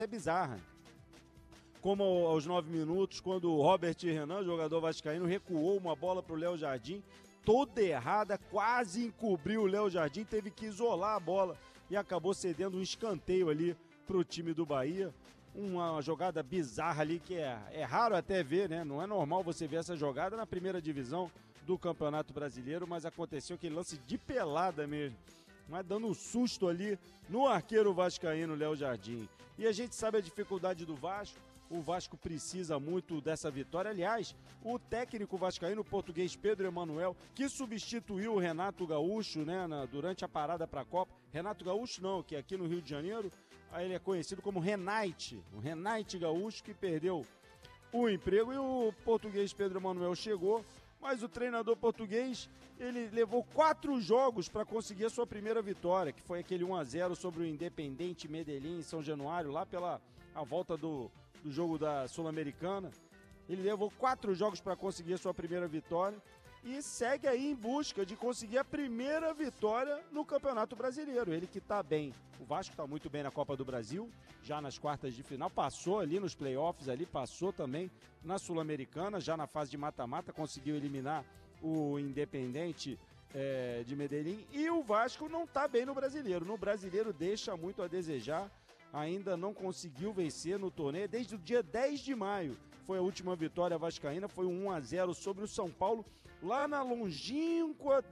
bizarra. Como aos 9 minutos, quando o Robert Renan, jogador vascaíno, recuou uma bola para o Léo Jardim, toda errada, quase encobriu o Léo Jardim, teve que isolar a bola e acabou cedendo um escanteio ali para o time do Bahia. Uma jogada bizarra ali que é raro até ver, né? Não é normal você ver essa jogada na primeira divisão do Campeonato Brasileiro, mas aconteceu aquele lance de pelada mesmo. Mas dando um susto ali no arqueiro vascaíno Léo Jardim. E a gente sabe a dificuldade do Vasco. O Vasco precisa muito dessa vitória. Aliás, o técnico vascaíno, o português Pedro Emanuel, que substituiu o Renato Gaúcho, né, durante a parada para a Copa. Renato Gaúcho não, que aqui no Rio de Janeiro, ele é conhecido como Renate. O Renate Gaúcho, que perdeu o emprego, e o português Pedro Emanuel chegou. Mas o treinador português, ele levou 4 jogos para conseguir a sua primeira vitória, que foi aquele 1-0 sobre o Independente Medellín em São Januário, lá pela a volta do jogo da Sul-Americana. Ele levou 4 jogos para conseguir a sua primeira vitória e segue aí em busca de conseguir a primeira vitória no Campeonato Brasileiro. Ele que está bem. O Vasco está muito bem na Copa do Brasil, já nas quartas de final, passou ali nos playoffs, ali passou também na Sul-Americana, já na fase de mata-mata, conseguiu eliminar o Independente de Medellín. E o Vasco não está bem no Brasileiro. No Brasileiro deixa muito a desejar. Ainda não conseguiu vencer no torneio desde o dia 10 de maio. Foi a última vitória vascaína, foi um 1-0 sobre o São Paulo, lá na longínqua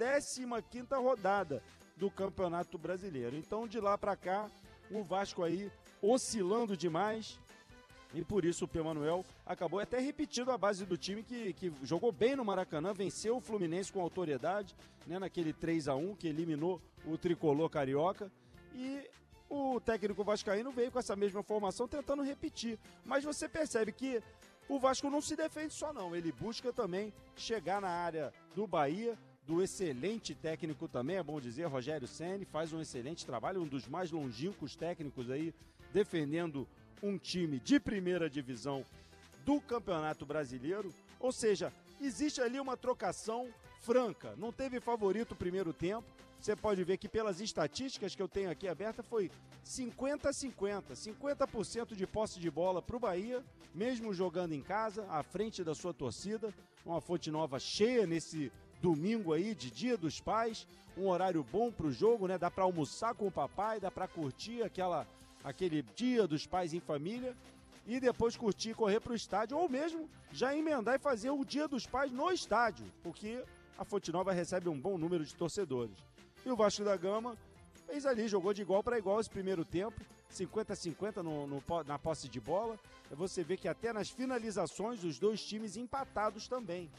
15ª rodada do Campeonato Brasileiro. Então, de lá para cá, o Vasco aí oscilando demais, e por isso o P. Manuel acabou até repetindo a base do time que jogou bem no Maracanã, venceu o Fluminense com autoridade, né, naquele 3-1 que eliminou o tricolor carioca, e o técnico vascaíno veio com essa mesma formação tentando repetir. Mas você percebe que o Vasco não se defende só não, ele busca também chegar na área do Bahia, do excelente técnico também, é bom dizer, Rogério Ceni, faz um excelente trabalho, um dos mais longínquos técnicos aí, defendendo um time de primeira divisão do Campeonato Brasileiro. Ou seja, existe ali uma trocação franca, não teve favorito o primeiro tempo. Você pode ver que pelas estatísticas que eu tenho aqui aberta foi 50-50, 50% de posse de bola para o Bahia, mesmo jogando em casa, à frente da sua torcida, uma Fonte Nova cheia nesse domingo aí de Dia dos Pais, um horário bom para o jogo, né? Dá para almoçar com o papai, dá para curtir aquele Dia dos Pais em família e depois curtir e correr para o estádio, ou mesmo já emendar e fazer o Dia dos Pais no estádio, porque a Fonte Nova recebe um bom número de torcedores. E o Vasco da Gama fez ali, jogou de igual para igual esse primeiro tempo, 50-50 na posse de bola. Você vê que até nas finalizações os dois times empatados também.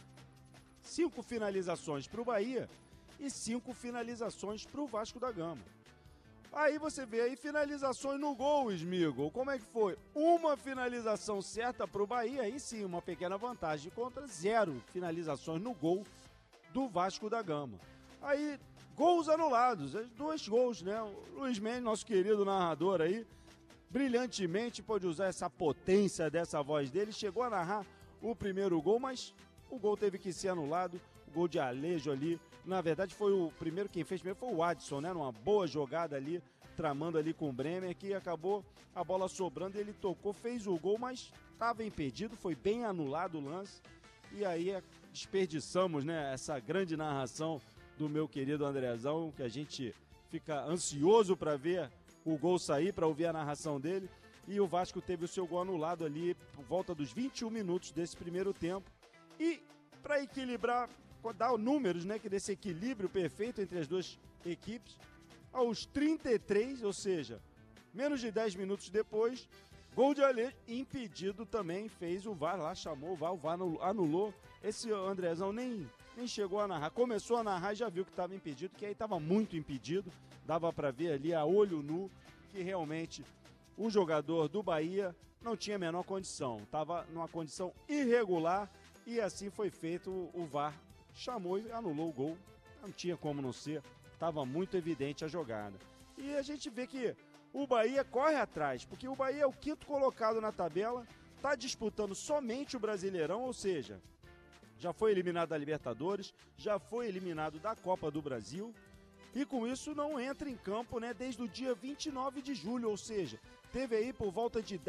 5 finalizações para o Bahia e 5 finalizações para o Vasco da Gama. Aí você vê aí finalizações no gol, Smigol. Como é que foi? Uma finalização certa para o Bahia, aí sim, uma pequena vantagem contra 0 finalizações no gol do Vasco da Gama. Aí, gols anulados, 2 gols, né? O Luiz Mendes, nosso querido narrador aí, brilhantemente pôde usar essa potência dessa voz dele, chegou a narrar o primeiro gol, mas o gol teve que ser anulado, o gol de Alejo ali. Na verdade, foi o primeiro, quem fez primeiro foi o Adson, né? Numa boa jogada ali, tramando ali com o Bremer, que acabou a bola sobrando, ele tocou, fez o gol, mas estava impedido, foi bem anulado o lance. E aí desperdiçamos, né, essa grande narração do meu querido Andrezão, que a gente fica ansioso para ver o gol sair, para ouvir a narração dele. E o Vasco teve o seu gol anulado ali por volta dos 21 minutos desse primeiro tempo. E para equilibrar, dar números, né, que desse equilíbrio perfeito entre as duas equipes, aos 33, ou seja, menos de 10 minutos depois, gol de Alejo, impedido também, fez o VAR lá, chamou o VAR anulou. Esse Andrezão nem chegou a narrar, começou a narrar e já viu que estava impedido, que aí estava muito impedido, dava para ver ali a olho nu que realmente o jogador do Bahia não tinha a menor condição, estava numa condição irregular e assim foi feito. O VAR chamou e anulou o gol, não tinha como não ser, estava muito evidente a jogada. E a gente vê que o Bahia corre atrás, porque o Bahia é o 5º colocado na tabela, está disputando somente o Brasileirão, ou seja, já foi eliminado da Libertadores, já foi eliminado da Copa do Brasil, e com isso não entra em campo, né, desde o dia 29 de julho, ou seja, Teve aí por volta de